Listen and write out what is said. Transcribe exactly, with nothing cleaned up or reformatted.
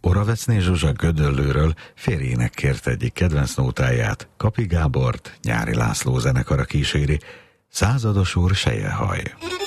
Oravecné Zsuzsa Gödöllőről férjének kért egyik kedvenc nótáját, Kapi Gábort Nyári László zenekara kíséri, Százados úr Selyehaj.